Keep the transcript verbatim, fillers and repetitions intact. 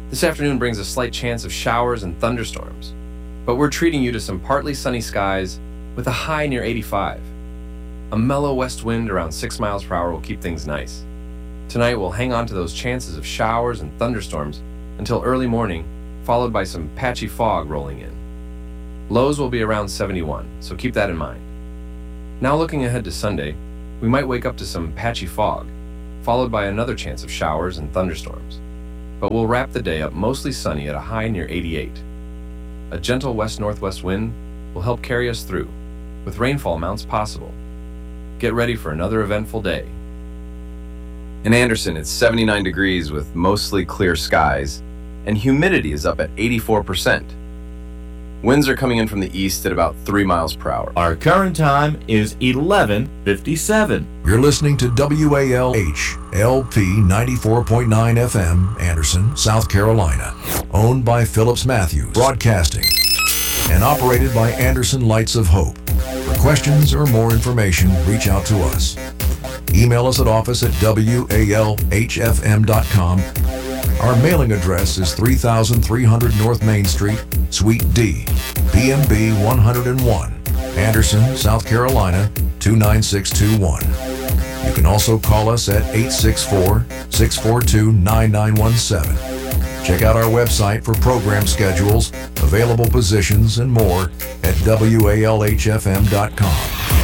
This afternoon brings a slight chance of showers and thunderstorms, but we're treating you to some partly sunny skies with a high near eighty-five. A mellow west wind around six miles per hour will keep things nice. Tonight we'll hang on to those chances of showers and thunderstorms until early morning, followed by some patchy fog rolling in. Lows will be around seventy-one, so keep that in mind. Now looking ahead to Sunday, we might wake up to some patchy fog, followed by another chance of showers and thunderstorms. But we'll wrap the day up mostly sunny at a high near eighty-eight. A gentle west-northwest wind will help carry us through, with rainfall amounts possible. Get ready for another eventful day. In Anderson, it's seventy-nine degrees with mostly clear skies, and humidity is up at eighty-four percent. Winds are coming in from the east at about three miles per hour. Our current time is eleven fifty-seven. You're listening to W A L H L P ninety-four point nine F M, Anderson, South Carolina. Owned by Phillips Matthews Broadcasting and operated by Anderson Lights of Hope. For questions or more information, reach out to us. Email us at office at W A L H F M dot com. Our mailing address is three thousand three hundred North Main Street, Suite D, P M B one oh one, Anderson, South Carolina two nine six two one. You can also call us at eight six four, six four two, nine nine one seven. Check out our website for program schedules, available positions, and more at W A L H F M dot com.